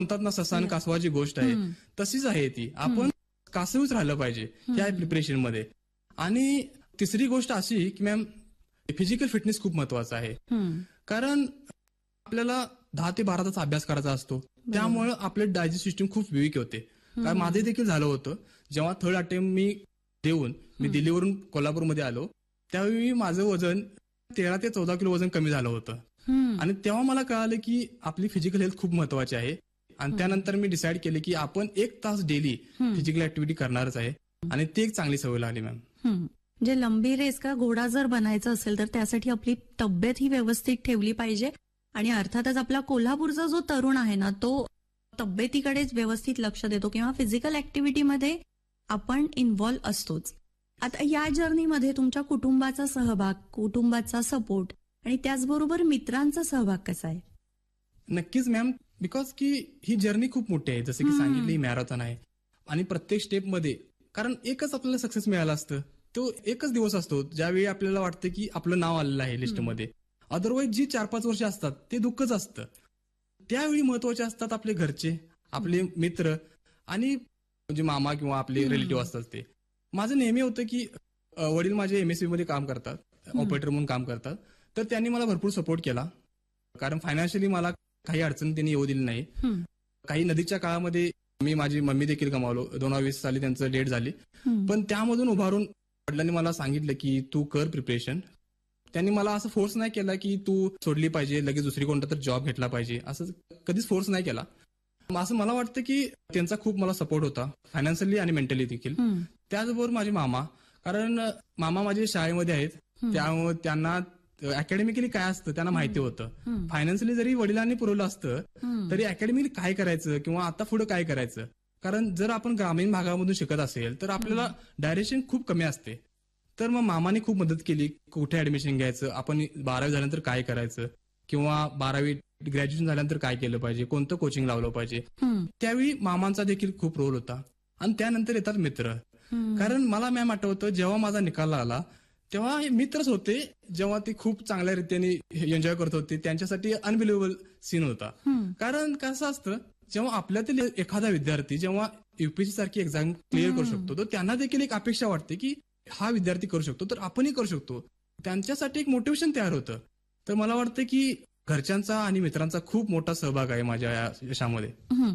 म्हणतात ना ससान कासवाची गोष्ट आहे, तशीच आहे ती. आपण कासवीच राहिलं पाहिजे या प्रिपरेशन मध्ये. आणि तिसरी गोष्ट अशी की मॅम, फिजिकल फिटनेस खूप महत्वाचा आहे. कारण आपल्याला 10 ते 12 तास अभ्यास करायचा असतो, त्यामुळे आपले डायजेस्ट सिस्टीम खूप वीक होते. कारण माझे देखील झालं होतं, जेव्हा थर्ड अटेम्प्ट मी देऊन मी दिल्लीवरून कोल्हापूरमध्ये आलो, त्यावेळी माझं वजन 13 ते 14 किलो वजन कमी झालं होतं. आणि तेव्हा मला कळालं की आपली फिजिकल हेल्थ खूप महत्वाची आहे. आणि त्यानंतर मी डिसाईड केले की आपण 1 तास डेली फिजिकल ऍक्टिव्हिटी करणारच आहे. आणि ती एक चांगली सवय लागली मॅम. म्हणजे लंबी रेस का घोडा जर बनायचं असेल तर त्यासाठी आपली तब्येत ही व्यवस्थित ठेवली पाहिजे. आणि अर्थातच आपला कोल्हापूरचा जो तरुण आहे ना, तो तब्येतीकडेच व्यवस्थित लक्ष देतो किंवा फिजिकल ऍक्टिव्हिटीमध्ये आपण इन्व्हॉल्व्ह असतोच. आता या जर्नीमध्ये तुमच्या कुटुंबाचा सहभाग, कुटुंबाचा सपोर्ट आणि त्याचबरोबर मित्रांचा सहभाग कसा आहे? नक्कीच मॅम, बिकॉज की ही जर्नी खूप मोठी आहे. जसं की सांगितलं, ही मॅरेथॉन आहे आणि प्रत्येक स्टेपमध्ये कारण एकच आपल्याला सक्सेस मिळालं असतं, तो एकच दिवस असतो ज्यावेळी आपल्याला वाटतं की आपलं नाव आलेलं आहे लिस्टमध्ये. अदरवाईज जी 4-5 वर्ष असतात ते दुःखच असतं. त्यावेळी महत्वाचे असतात आपले घरचे, आपले मित्र आणि म्हणजे मामा किंवा आपले रिलेटिव्ह असतात ते. माझं नेहमी होतं की वडील माझे एमएससी मध्ये काम करतात, ऑपरेटर म्हणून काम करतात, तर त्यांनी मला भरपूर सपोर्ट केला. कारण फायनान्शियली मला काही अडचण त्यांनी येऊ दिली नाही. काही नदीच्या काळामध्ये मी माझी मम्मी देखील गमावलो. 2020 साली त्यांचं डेथ झाली. पण त्यामधून उभारून वडिलांनी मला सांगितलं की तू कर प्रिपरेशन. त्यांनी मला असं फोर्स नाही केला की तू सोडली पाहिजे, लगेच दुसरी कोणता तर जॉब घेतला पाहिजे, असं कधीच फोर्स नाही केला. असं मला वाटतं की त्यांचा खूप मला सपोर्ट होता, फायनान्शियली आणि मेंटली देखील. त्याचबरोबर माझे मामा, कारण मामा माझे शाळेमध्ये आहेत, त्यामुळे त्यांना अकॅडमिकली काय असतं त्यांना माहिती होतं. फायनान्शियली जरी वडिलांनी पुरवलं असतं तरी अकॅडमिकली काय करायचं किंवा आता पुढे काय करायचं. कारण जर आपण ग्रामीण भागामधून शिकत असेल तर आपल्याला डायरेक्शन खूप कमी असते. तर मग मामाने खूप मदत केली, कुठे ऍडमिशन घ्यायचं, आपण 12वी झाल्यानंतर काय करायचं किंवा 12वी ग्रॅज्युएशन झाल्यानंतर काय केलं पाहिजे, कोणतं कोचिंग लावलं पाहिजे. त्यावेळी मामांचा देखील खूप रोल होता. आणि त्यानंतर येतात मित्र. कारण मला मॅम आठवतं, जेव्हा माझा निकाल आला तेव्हा हे मित्रच होते, जेव्हा ते खूप चांगल्या रीतीने एन्जॉय करत होते. त्यांच्यासाठी अनबिलिव्हेबल सीन होता. कारण कसं असतं, जेव्हा आपल्यातील एखादा विद्यार्थी जेव्हा युपीएससी सारखी एक्झाम क्लिअर करू शकतो, तर त्यांना देखील एक अपेक्षा वाटते की हा विद्यार्थी करू शकतो तर आपणही करू शकतो. त्यांच्यासाठी एक मोटिवेशन तयार होतं. तर मला वाटतं की घरच्यांचा आणि मित्रांचा खूप मोठा सहभाग आहे माझ्या या यशामध्ये.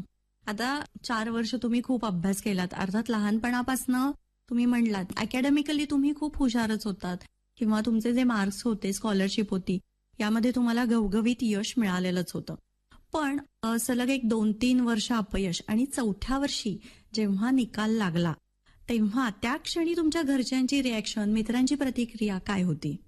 आता 4 वर्ष तुम्ही खूप अभ्यास केलात, अर्थात लहानपणापासून तुम्ही म्हणलात अकॅडमिकली तुम्ही खूप हुशारच होतात किंवा तुमचे जे मार्क्स होते, स्कॉलरशिप होती, यामध्ये तुम्हाला घवघवीत यश मिळालेलंच होतं. पण सलग एक 2-3 वर्ष अपयश आणि 4थ्या वर्षी जेव्हा निकाल लागला तेव्हा त्या क्षणी तुमच्या घरच्यांची रिॲक्शन, मित्रांची प्रतिक्रिया काय होती?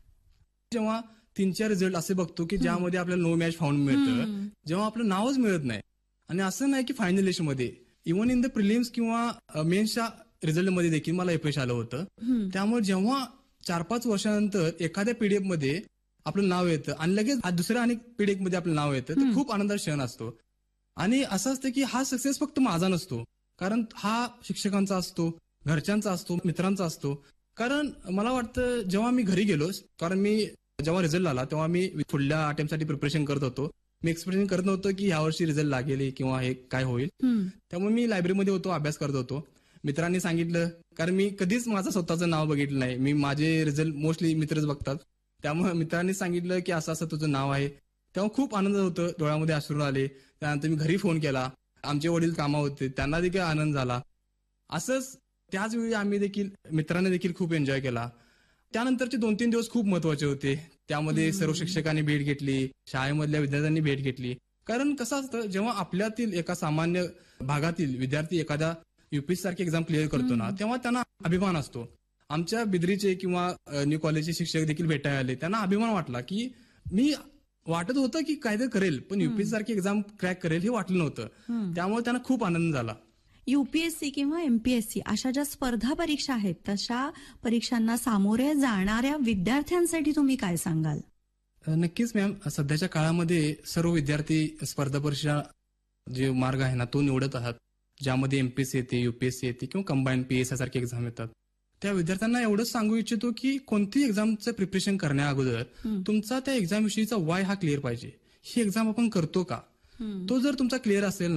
जेव्हा 3-4 रिझल्ट असे बघतो की ज्यामध्ये आपल्याला नो मॅच फाउंड मिळतं, जेव्हा आपलं नावच मिळत नाही, आणि असं नाही की फायनल लिस्ट मध्ये, इव्हन इन द प्रिलिम्स किंवा मेन्सच्या रिझल्टमध्ये देखील मला अपयश आलं होतं. त्यामुळे जेव्हा 4-5 वर्षानंतर एखाद्या पीडीएफ मध्ये आपलं नाव येतं आणि लगेच दुसऱ्या अनेक पीडीएफ मध्ये आपलं नाव येतं, तर खूप आनंदाचा क्षण असतो. आणि असं असतं की हा सक्सेस फक्त माझा नसतो, कारण हा शिक्षकांचा असतो, घरच्यांचा असतो, मित्रांचा असतो. कारण मला वाटतं जेव्हा मी घरी गेलो, कारण मी जेव्हा रिझल्ट आला तेव्हा मी पुढल्या अटेम्प्टसाठी प्रिपरेशन करत होतो. मी एक्सपेक्टेशन करत नव्हतं की यावर्षी रिझल्ट लागेल किंवा हे काय होईल. त्यामुळे मी लायब्ररीमध्ये होतो, अभ्यास करत होतो. मित्रांनी सांगितलं, कारण मी कधीच माझं स्वतःचं नाव बघितलं नाही, मी माझे रिझल्ट मोस्टली मित्रच बघतात. त्यामुळे मित्रांनी सांगितलं की असं असं तुझं नाव आहे. तेव्हा खूप आनंद होतं, डोळ्यामध्ये अश्रू आले. त्यानंतर मी घरी फोन केला, आमचे वडील कामा होते, त्यांना देखील आनंद झाला. असंच त्याच वेळी आम्ही देखील, मित्रांनी देखील खूप एन्जॉय केला. त्यानंतरचे 2-3 दिवस खूप महत्वाचे होते. त्यामध्ये सर्व शिक्षकांनी भेट घेतली, शाळेमधल्या विद्यार्थ्यांनी भेट घेतली. कारण कसं असतं, जेव्हा आपल्यातील एका सामान्य भागातील विद्यार्थी एखाद्या युपीएससी सारखी एक्झाम क्लिअर करतो ना, तेव्हा त्यांना अभिमान असतो. आमच्या बिद्रीचे किंवा न्यू कॉलेजचे शिक्षक देखील भेटायला आले, त्यांना अभिमान वाटला की मी वाटत होतं की कायदे करेल, पण युपीएससी सारखी एक्झाम क्रॅक करेल हे वाटलं नव्हतं. त्यामुळे त्यांना खूप आनंद झाला. युपीएससी किंवा एमपीएससी अशा ज्या स्पर्धा परीक्षा आहेत, तशा परीक्षांना सामोरे जाणाऱ्या विद्यार्थ्यांसाठी तुम्ही काय सांगाल? नक्कीच मॅम, सध्याच्या काळामध्ये सर्व विद्यार्थी स्पर्धा परीक्षा जे मार्ग आहे ना तो निवडत आहात, ज्यामध्ये एमपीएससी येते, युपीएससी येते किंवा कंबाईन पीएसआय सारखे एक्झाम येतात. त्या विद्यार्थ्यांना एवढंच सांगू इच्छितो की कोणतीही एक्झामचं प्रिपरेशन करण्या अगोदर तुमचा त्या एक्झाम विषयीचा वाय हा क्लिअर पाहिजे. ही एक्झाम आपण करतो का, हम्म. तो जर तुमचा क्लिअर असेल